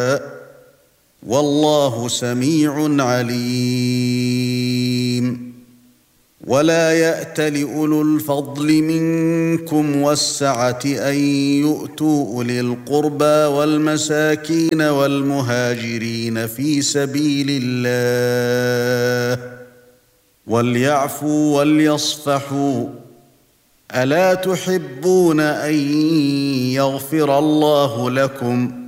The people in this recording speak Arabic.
والله سميع عليم. ولا يأتل أولو الفضل منكم والسعة أن يؤتوا أولي القربى والمساكين والمهاجرين في سبيل الله وليعفوا وليصفحوا. ألا تحبون أن يغفر الله لكم